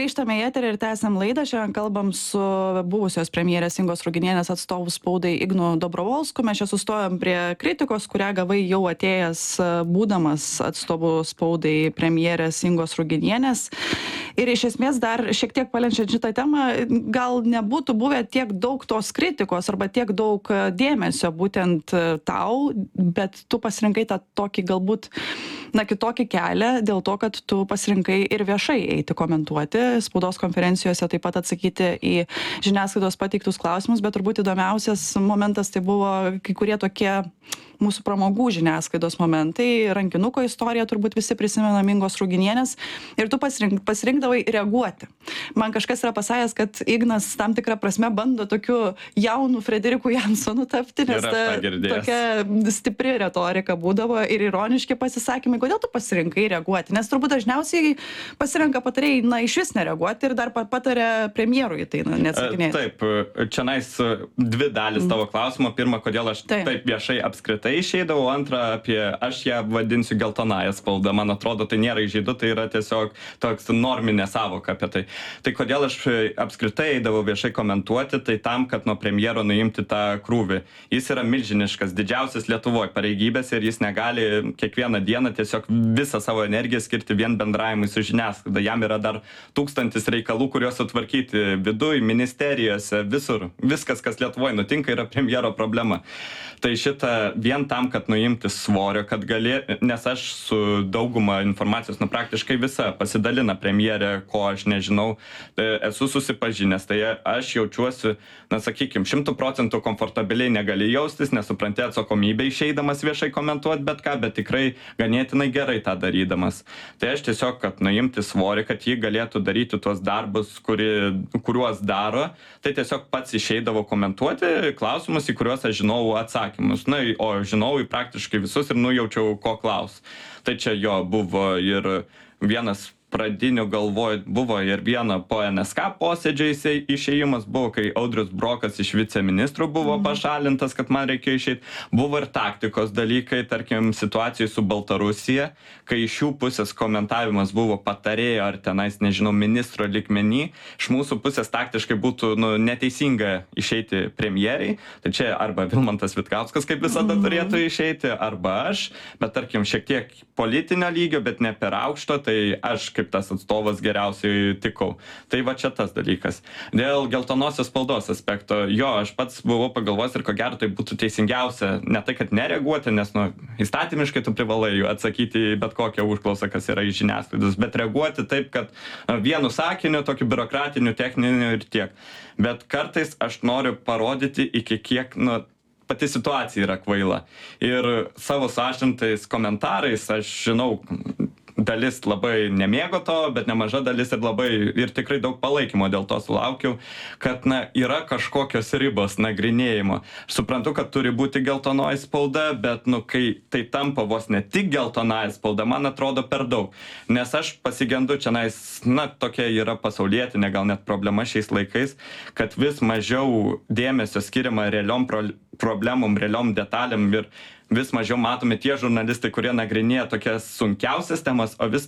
Grįžtame į eterį ir tęsiam laidą. Šiandien kalbam su buvusios premjerės Ingos Ruginienės atstovų spaudai Ignu Dobrovolsku. Mes čia sustojom prie kritikos, kurią gavai jau atėjęs būdamas atstovų spaudai premjerės Ingos Ruginienės. Ir iš esmės dar šiek tiek paliečiant šitą temą, gal nebūtų buvę tiek daug tos kritikos arba tiek daug dėmesio būtent tau, bet tu pasirinkai tą tokį galbūt kitokį kelią dėl to, kad tu pasirinkai ir viešai eiti komentuoti, spaudos konferencijose taip pat atsakyti į žiniasklaidos pateiktus klausimus, bet turbūt įdomiausias momentas tai buvo kai kurie tokie mūsų pramogų žiniasklaidos momentai, rankinuko istorija, turbūt visi prisimena Ingos Ruginienės, ir tu pasirinkdavai reaguoti. Man kažkas yra pasakęs, kad Ignas tam tikrą prasme bando tokiu jaunu Frederiku Jansonu tapti, nes tokia stipri retorika būdavo ir ironiški pasisakymai. Kodėl tu pasirinkai reaguoti? Nes turbūt dažniausiai pasirenka patarėjai, iš vis nereaguoti ir dar patarė premjerui tai neatsakinėti. Taip, čia dvi dalis tavo klausimo. Pirma, kodėl aš taip viešai apskritai išeidavau. Antra, aš ją vadinsiu geltonąją spaudą. Man atrodo, tai nėra įžeidu, tai yra tiesiog toks norminė sąvoka apie tai. Tai kodėl aš apskritai eidavau viešai komentuoti, tai tam, kad nuo premjero nuimti tą krūvį. Jis yra milžiniškas, didžiausias Lietuvoje pareigybės ir jis negali kiekvieną dieną tiesiog visą savo energiją skirti vien bendravimui su žiniasklaida. Jam yra dar 1000 reikalų, kuriuos sutvarkyti viduj, ministerijose, visur. Viskas, kas Lietuvoje nutinka, yra premjero problema. Tai šitą vien tam, kad nuimti svorio, nes aš su dauguma informacijos, praktiškai visa pasidalina premjerė, ko aš nežinau, esu susipažinęs, tai aš jaučiuosi, sakykime, 100% komfortabiliai negali jaustis, nesupranti atsakomybę išeidamas viešai komentuoti bet ką, bet tikrai ganėtinai gerai tą darydamas. Tai aš tiesiog, kad nuimti svorį, kad jį galėtų daryti tuos darbus, kuriuos daro, tai tiesiog pats išeidavo komentuoti klausimus, į kuriuos aš žinau atsakymus. O žinau į praktiškai visus ir nujaučiau, ko klaus. Tai čia jo buvo ir vienas pradinių galvoj, buvo ir vieno po NSK posėdžio išėjimas, buvo, kai Audrius Brokas iš viceministrų buvo pašalintas, kad man reikėjo išeiti. Buvo ir taktikos dalykai, tarkim, situacijai su Baltarusija, kai iš jų pusės komentavimas buvo patarėjo ar tenais, nežinau, ministro likmenį. Iš mūsų pusės taktiškai būtų neteisinga išeiti premjeriai. Tai čia arba Vilmantas Vitkauskas, kaip visada turėtų išeiti, arba aš, bet tarkim, šiek tiek politinio lygio, bet ne per aukšto, tai aš kaip tas atstovas geriausiai tikau. Tai va čia tas dalykas. Dėl geltonosios spaudos aspekto, aš pats buvau pagalvojęs ir ko gero tai būtų teisingiausia, ne tai, kad nereaguoti, nes įstatymiškai tu privalai atsakyti į bet kokią užklausą, kas yra iš žiniasklaidos, bet reaguoti taip, kad vienu sakiniu, tokiu biurokratiniu, techniniu ir tiek. Bet kartais aš noriu parodyti, iki kiek, pati situacija yra kvaila. Ir savo sąžintais komentarais, aš žinau, dalis labai nemėgo to, bet nemaža dalis ir tikrai daug palaikymo dėl to sulaukiau, kad yra kažkokios ribos nagrinėjimo. Suprantu, kad turi būti geltonoji spauda, bet kai tai tampa vos ne tik geltonoji spauda, man atrodo per daug. Nes aš pasigendu čianais, tokia yra pasaulietinė gal net problema šiais laikais, kad vis mažiau dėmesio skiriama realiom problemom, realiom detalėm ir vis mažiau matomi tie žurnalistai, kurie nagrinėja tokias sunkiausias temas, o vis